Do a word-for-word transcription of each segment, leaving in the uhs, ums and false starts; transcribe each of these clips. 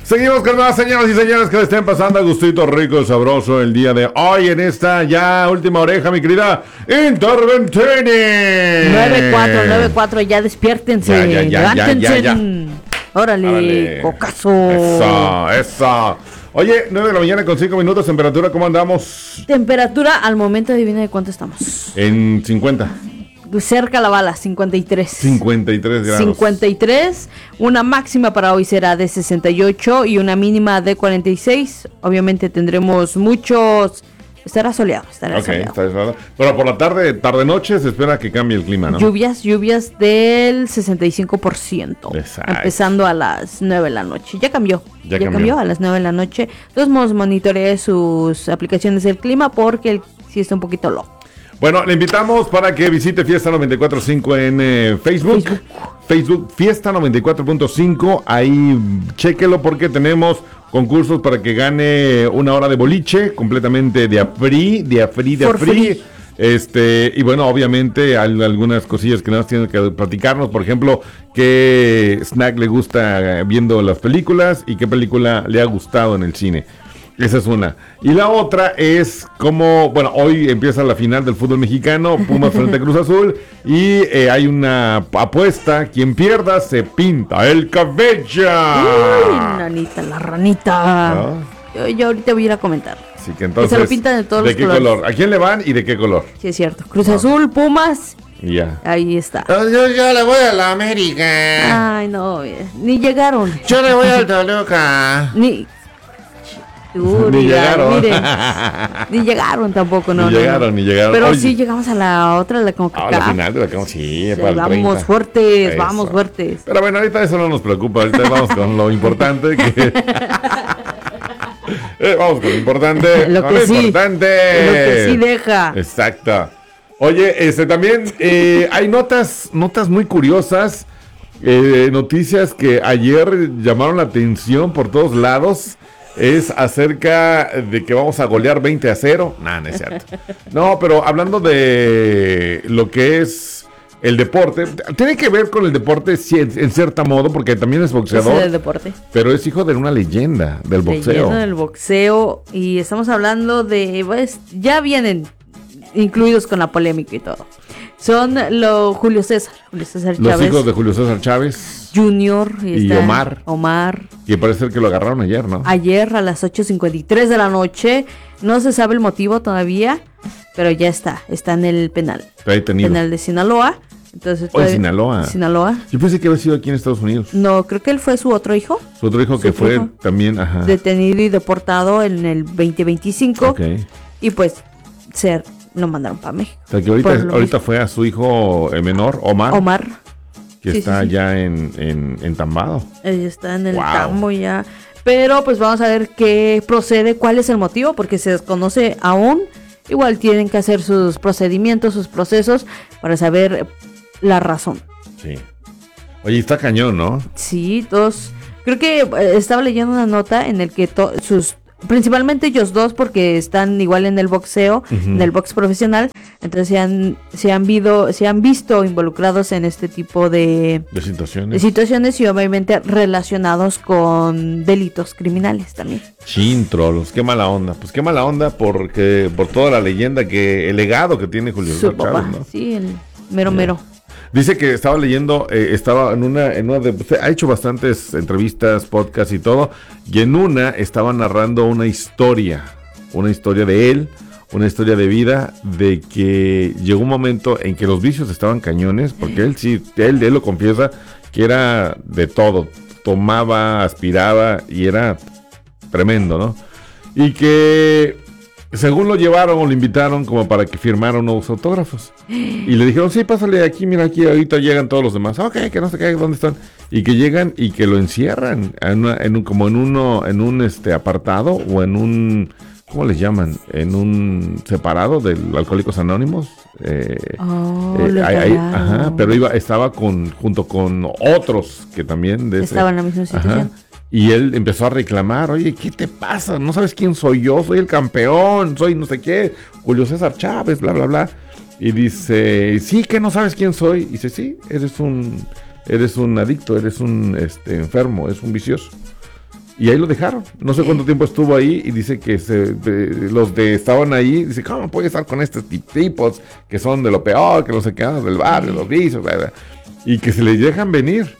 Seguimos con más, señoras y señores, que le estén pasando a gustito rico, sabroso el día de hoy en esta ya última oreja, mi querida Interventini. nueve cuatro nueve cuatro, ya despiértense, ya, ya, ya, levántense. Ya, ya, ya. Órale, Órale, cocazo. Eso, eso. Oye, nueve de la mañana con cinco minutos, temperatura, ¿cómo andamos? Temperatura al momento, adivina de cuánto estamos. En cincuenta. Cerca la bala, cincuenta y tres. cincuenta y tres grados. cincuenta y tres, una máxima para hoy será de sesenta y ocho y una mínima de cuarenta y seis. Obviamente tendremos muchos... Estará soleado, estará okay, soleado. Está soleado. Pero por la tarde, tarde-noche, se espera que cambie el clima, ¿no? Lluvias, lluvias del sesenta y cinco por ciento. Exacto. Empezando a las nueve de la noche. Ya cambió. Ya, ya cambió. cambió a las nueve de la noche. De todos modos, monitoreé sus aplicaciones del clima porque el, sí está un poquito loco. Bueno, le invitamos para que visite Fiesta noventa y cuatro punto cinco en eh, Facebook. Facebook. Facebook Fiesta noventa y cuatro punto cinco. Ahí chéquelo porque tenemos concursos para que gane una hora de boliche completamente de a free, de a free, de a free. Este, y bueno, obviamente hay algunas cosillas que nos tienen que platicarnos. Por ejemplo, qué snack le gusta viendo las películas y qué película le ha gustado en el cine. Esa es una. Y la otra es como, bueno, hoy empieza la final del fútbol mexicano, Pumas frente a Cruz Azul, y eh, hay una apuesta, quien pierda se pinta el cabello. Uy, nanita, la ranita. ¿No? Yo, yo ahorita voy a ir a comentar. Así que entonces, que se lo pintan de todos ¿de los qué colores. color? ¿A quién le van y de qué color? Sí, es cierto. Cruz no. Azul, Pumas. Ya. Ahí está. Yo, yo le voy a la América. Ay, no, ni llegaron. Yo le voy al Toluca. Ni... Uh, ni llegaron. Miren, ni llegaron tampoco, no. Ni no, llegaron, no. ni llegaron. Pero Oye, sí llegamos a la otra, la como que a la final de la como sí, sí, para el vamos treinta. fuertes, Eso. vamos fuertes. Pero bueno, ahorita eso no nos preocupa, ahorita vamos con lo importante que eh, vamos con lo importante. Lo que lo sí, importante. Lo que sí deja. Exacto. Oye, este también eh, hay notas, notas muy curiosas, eh, noticias que ayer llamaron la atención por todos lados. Es acerca de que vamos a golear veinte a cero. No, no es cierto. No, pero hablando de lo que es el deporte, tiene que ver con el deporte en cierto modo, porque también es boxeador. Es del deporte. Pero es hijo de una leyenda del boxeo. Leyenda del boxeo. Y estamos hablando de, pues, ya vienen incluidos con la polémica y todo. Son los Julio César, Julio César Los Chávez. hijos de Julio César Chávez. Junior. Y, y Omar. Omar. Y parece ser que lo agarraron ayer, ¿no? Ayer a las ocho cincuenta y tres de la noche. No se sabe el motivo todavía, pero ya está. Está en el penal. Está detenido. Penal de Sinaloa. Entonces, oh, en Sinaloa. Sinaloa. Yo pensé que había sido aquí en Estados Unidos. No, creo que él fue su otro hijo. Su otro hijo su que fue hijo, también, ajá. Detenido y deportado en el veinte veinticinco. Ok. Y pues, ser... lo mandaron para México. O sea, que ahorita, ahorita fue a su hijo menor, Omar. Omar. Que sí, está sí, sí. ya en, en, en Tambado. Ella está en el wow. Tambo ya. Pero pues vamos a ver qué procede, cuál es el motivo, porque se desconoce aún. Igual tienen que hacer sus procedimientos, sus procesos, para saber la razón. Sí. Oye, está cañón, ¿no? Sí, todos. Creo que eh, estaba leyendo una nota en el que to- sus... principalmente ellos dos, porque están igual en el boxeo, uh-huh. en el box profesional, entonces se han, se han visto, se han visto involucrados en este tipo de, de situaciones. de situaciones y obviamente relacionados con delitos criminales también. Chin, trolos, qué mala onda, pues qué mala onda porque por toda la leyenda que, el legado que tiene Julio Su César papá, Chávez, ¿no? Sí, el mero yeah. mero. Dice que estaba leyendo, eh, estaba en una, en una de, ha hecho bastantes entrevistas, podcasts y todo, y en una estaba narrando una historia, una historia de él, una historia de vida, de que llegó un momento en que los vicios estaban cañones, porque él sí, él, él lo confiesa, que era de todo, tomaba, aspiraba y era tremendo, ¿no? Y que... según lo llevaron o lo invitaron como para que firmara unos autógrafos. Y le dijeron, sí, pásale aquí, mira aquí, ahorita llegan todos los demás. Ok, que no sé qué, ¿dónde están? Y que llegan y que lo encierran en, una, en un, como en uno, en un este apartado o en un, ¿cómo les llaman? En un separado del Alcohólicos Anónimos. Eh, oh, eh, ahí, ahí, ajá, pero iba, estaba con, junto con otros que también de ese, estaban en la misma situación. Ajá. Y él empezó a reclamar, oye, ¿qué te pasa? ¿No sabes quién soy yo? Soy el campeón, soy no sé qué, Julio César Chávez, bla, bla, bla. Y dice, sí, que no sabes quién soy. Y dice, sí, eres un, eres un adicto, eres un este, enfermo, eres un vicioso. Y ahí lo dejaron. No sé cuánto tiempo estuvo ahí y dice que se, de, los de estaban ahí, dice, ¿cómo puede estar con estos tipos que son de lo peor, que no sé qué, del barrio, los vicios, bla, bla, y que se les dejan venir?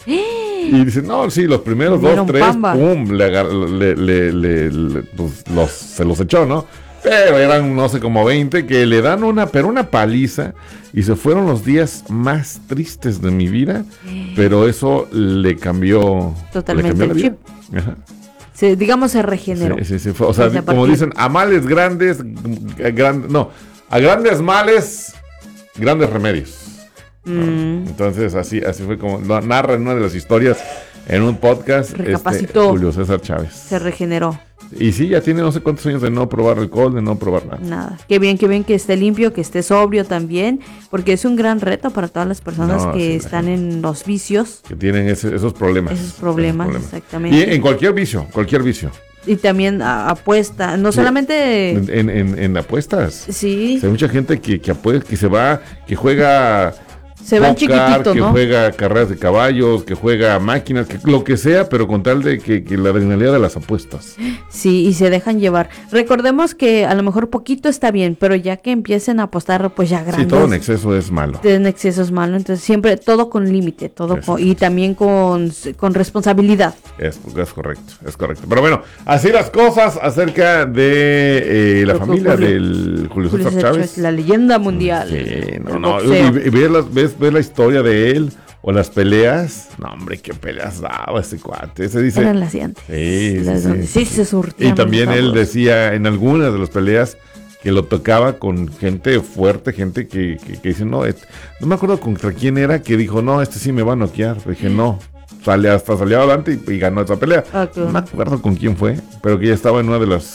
Y dice, no, sí, los primeros dos, tres, pamba. pum, le, le, le, le, le pues, los, se los echó, ¿no? Pero eran, no sé, como veinte, que le dan una, pero una paliza, y se fueron los días más tristes de mi vida, pero eso le cambió... Totalmente le cambió el chip. Ajá. Se, digamos, se regeneró. Sí, sí, sí. Fue, o sea, como partida. Dicen, a males grandes, gran, no, a grandes males, grandes remedios. Mm. ¿No? Entonces, así, así fue como lo narra en una de las historias en un podcast. Recapacitó. Este, Julio César Chávez. Se regeneró. Y sí, ya tiene no sé cuántos años de no probar alcohol, de no probar nada. Nada. Qué bien, qué bien que esté limpio, que esté sobrio también, porque es un gran reto para todas las personas no, que sí, están en los vicios. Que tienen ese, esos problemas. Esos problemas, esos problemas, exactamente. Y en cualquier vicio, cualquier vicio. Y también a, apuesta, no solamente... En, en, en, en apuestas. Sí. O sea, hay mucha gente que, que apuesta, que se va, que juega... Se van chiquitito, que ¿no? Que juega carreras de caballos, que juega máquinas, que lo que sea, pero con tal de que, que la adrenalina de las apuestas. Sí, y se dejan llevar. Recordemos que a lo mejor poquito está bien, pero ya que empiecen a apostar, pues ya grandes. Sí, todo en exceso es malo. En exceso es malo, entonces siempre todo con límite, todo con, y también con, con responsabilidad. Es, es correcto, es correcto. Pero bueno, así las cosas acerca de eh, la familia ocurrió. del Julio César Chávez. La leyenda mundial. Sí, no, no. Y, y ves, las, ves, ves la historia de él o las peleas. No, hombre, qué peleas daba ese cuate. Ese dice. Eran las dientes. Sí, las sí, donde sí, sí se surtían. Y también él decía en algunas de las peleas que lo tocaba con gente fuerte, gente que, que, que dice, no, et, no me acuerdo contra quién era, que dijo, no, este sí me va a noquear. Dije, no. Sale hasta salió adelante y, y ganó esa pelea. Okay. No me acuerdo con quién fue, pero que ya estaba en una de las.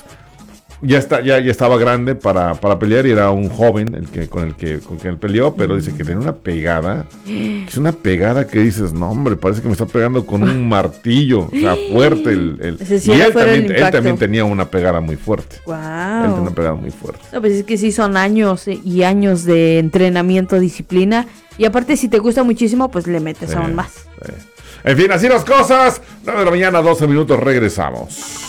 Ya está, ya, ya estaba grande para, para pelear y era un joven el que con el que con quien él peleó, pero dice que tenía una pegada, es una pegada que dices, no hombre, parece que me está pegando con un martillo, o sea, fuerte el, el si y él también, él también tenía una pegada muy fuerte. Wow. Él tenía una pegada muy fuerte. No, pues es que sí son años y años de entrenamiento, disciplina, y aparte si te gusta muchísimo, pues le metes sí, aún más. Sí. En fin, así las cosas. nueve de la mañana, doce minutos, regresamos.